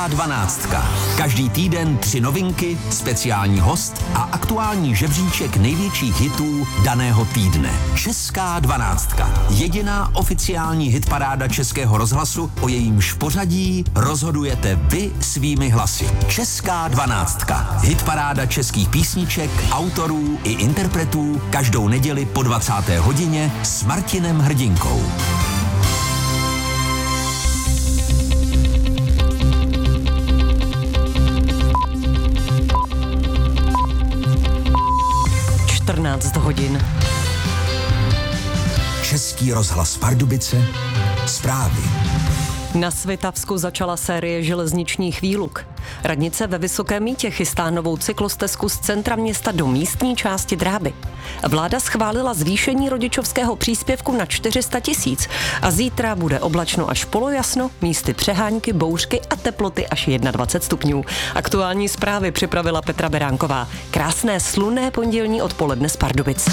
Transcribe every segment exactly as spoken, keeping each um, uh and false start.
Česká dvanáctka. Každý týden tři novinky, speciální host a aktuální žebříček největších hitů daného týdne. Česká dvanáctka. Jediná oficiální hitparáda Českého rozhlasu, o jejímž pořadí rozhodujete vy svými hlasy. Česká dvanáctka. Hitparáda českých písniček, autorů i interpretů každou neděli po dvacáté hodině s Martinem Hrdinkou. čtrnáct hodin. Český rozhlas Pardubice. Zprávy. Na Svitavsku začala série železničních výluk. Radnice ve Vysokém Mýtě chystá novou cyklostezku z centra města do místní části Dráby. Vláda schválila zvýšení rodičovského příspěvku na čtyři sta tisíc a zítra bude oblačno až polojasno, místy přehánky, bouřky a teploty až dvacet jedna stupňů. Aktuální zprávy připravila Petra Beránková. Krásné slunné pondělní odpoledne z Pardubic.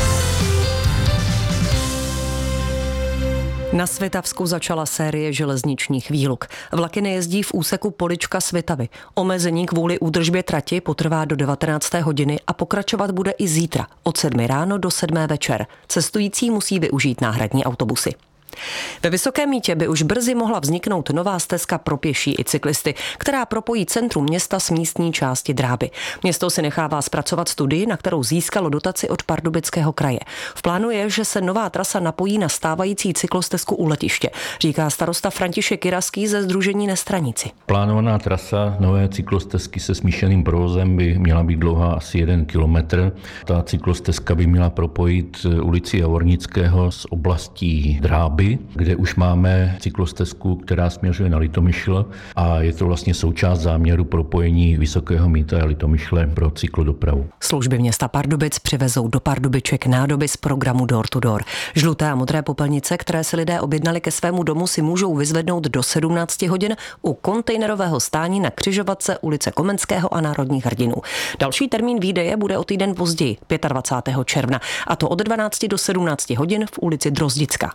Na Svitavsku začala série železničních výluk. Vlaky nejezdí v úseku Polička Svitavy. Omezení kvůli údržbě trati potrvá do devatenácté hodiny a pokračovat bude i zítra od sedmi ráno do sedmé večer. Cestující musí využít náhradní autobusy. Ve Vysokém Mýtě by už brzy mohla vzniknout nová stezka pro pěší i cyklisty, která propojí centrum města s místní části Dráby. Město si nechává zpracovat studii, na kterou získalo dotaci od Pardubického kraje. V plánu je, že se nová trasa napojí na stávající cyklostezku u letiště, říká starosta František Jiraský ze sdružení Nestraníci. Plánovaná trasa nové cyklostezky se smíšeným provozem by měla být dlouhá asi jeden kilometr. Ta cyklostezka by měla propojit ulici Javornického s oblastí Dráby, kde už máme cyklostezku, která směřuje na Litomyšl a je to vlastně součást záměru propojení Vysokého Mýta a Litomyšle pro cyklodopravu. Služby města Pardubic přivezou do Pardubiček nádoby z programu Door to Door. Žluté a modré popelnice, které si lidé objednali ke svému domu, si můžou vyzvednout do sedmnácti hodin u kontejnerového stání na křižovatce ulice Komenského a Národních hrdinů. Další termín výdeje bude o týden později, dvacátého pátého června, a to od dvanácti do sedmnácti hodin v ulici Drozdicka.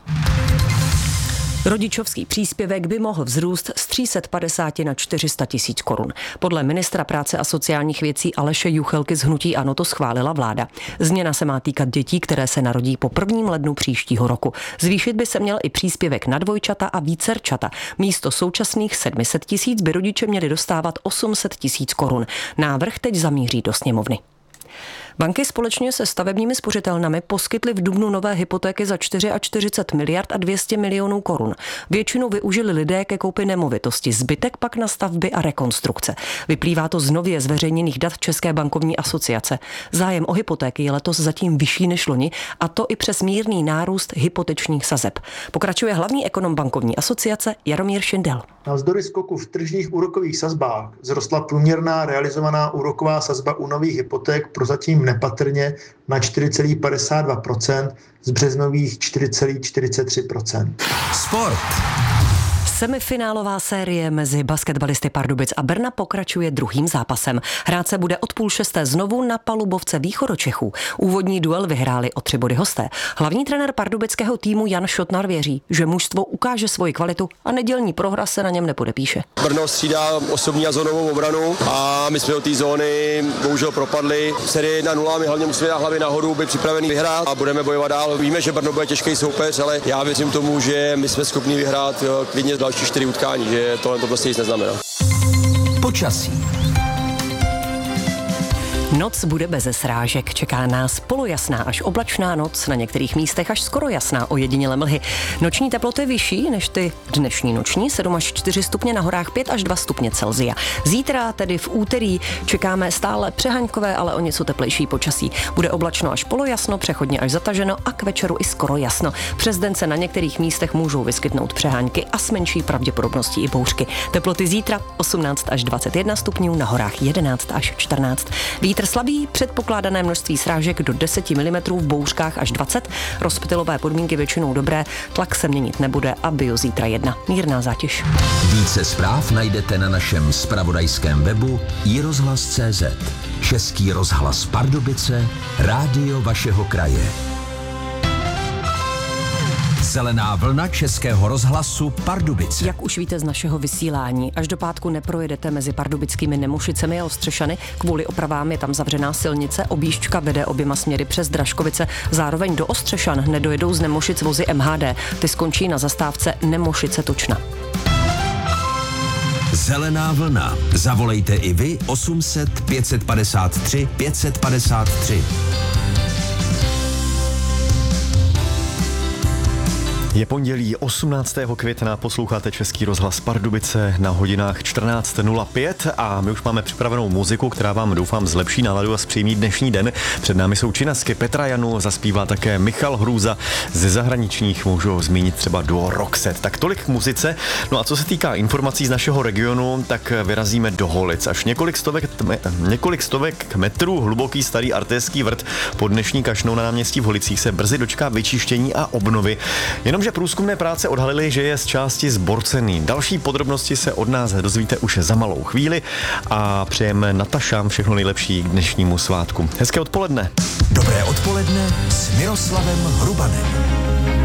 Rodičovský příspěvek by mohl vzrůst z tři sta padesát na čtyři sta tisíc korun. Podle ministra práce a sociálních věcí Aleše Juchelky z hnutí ANO to schválila vláda. Změna se má týkat dětí, které se narodí po prvním lednu příštího roku. Zvýšit by se měl i příspěvek na dvojčata a vícerčata. Místo současných sedm set tisíc by rodiče měli dostávat osm set tisíc korun. Návrh teď zamíří do sněmovny. Banky společně se stavebními spořitelnami poskytly v dubnu nové hypotéky za čtyřicet čtyři miliard a dvě stě milionů korun. Většinu využili lidé ke koupi nemovitosti, zbytek pak na stavby a rekonstrukce. Vyplývá to z nově zveřejněných dat České bankovní asociace. Zájem o hypotéky je letos zatím vyšší než loni, a to i přes mírný nárůst hypotečních sazeb. Pokračuje hlavní ekonom bankovní asociace Jaromír Šindel. Navzdory skoku v tržních úrokových sazbách vzrostla průměrná realizovaná úroková sazba u nových hypoték prozatím nepatrně na čtyři celá padesát dva procenta z březnových čtyři celá čtyřicet tři procenta. Sport. Semifinálová série mezi basketbalisty Pardubic a Brna pokračuje druhým zápasem. Hrát se bude od půl šesté znovu na palubovce Východočechů. Úvodní duel vyhráli o tři body hosté. Hlavní trenér pardubického týmu Jan Šotnar věří, že mužstvo ukáže svoji kvalitu a nedělní prohra se na něm nepodepíše. Brno střídá osobní a zónovou obranu a my jsme do té zóny bohužel propadli. Série jedna nula, my hlavně musíme dát hlavy nahoru, být připravený vyhrát a budeme bojovat dál. Víme, že Brno bude těžký soupeř, ale já věřím tomu, že my jsme schopni vyhrát klidně další čtyři utkání, že tohle to prostě nic neznamená. Počasí. Noc bude beze srážek, čeká nás polojasná až oblačná noc, na některých místech až skoro jasná ojedinělé mlhy. Noční teploty vyšší než ty dnešní noční, sedm až čtyři stupně, na horách pět až dva stupně Celsia. Zítra, tedy v úterý, čekáme stále přehaňkové, ale o něco teplejší počasí. Bude oblačno až polojasno, přechodně až zataženo a k večeru i skoro jasno. Přes den se na některých místech můžou vyskytnout přehánky a s menší pravděpodobností i bouřky. Teploty zítra osmnáct až dvacet jedna stupňů, na horách jedenáct až čtrnáct. Vítr slabý, předpokládané množství srážek do deset milimetrů, v bouřkách až dvacet. Rozptylové podmínky většinou dobré, tlak se měnit nebude a bio zítra jedna. Mírná zátěž. Více zpráv najdete na našem zpravodajském webu i rozhlas tečka cé zet. Český rozhlas Pardubice, rádio vašeho kraje. Zelená vlna Českého rozhlasu Pardubice. Jak už víte z našeho vysílání, až do pátku neprojedete mezi pardubickými Nemošicemi a Ostřešany. Kvůli opravám je tam zavřená silnice, objížďka vede oběma směry přes Dražkovice. Zároveň do Ostřešan nedojedou z Nemošic vozy M H D. Ty skončí na zastávce Nemošice Tučna. Zelená vlna. Zavolejte i vy osm set pět padesát tři pět padesát tři. Je pondělí osmnáctého května, posloucháte Český rozhlas Pardubice na hodinách čtrnáct nula pět a my už máme připravenou muziku, která vám doufám zlepší náladu a zpříjemní dnešní den. Před námi jsou činasky Petra Janu, zaspívá také Michal Hrůza, ze zahraničních můžu zmínit třeba duo Roxette. Tak tolik k muzice. No a co se týká informací z našeho regionu, tak vyrazíme do Holic. Až několik stovek, tme, několik stovek metrů hluboký starý artéský vrt pod dnešní kašnou na náměstí v Holicích se brzy dočká vyčištění a obnovy. Jenom že průzkumné práce odhalily, že je z části zborcený. Další podrobnosti se od nás dozvíte už za malou chvíli a přejeme Natašám všechno nejlepší k dnešnímu svátku. Hezké odpoledne. Dobré odpoledne s Miroslavem Hrubanem.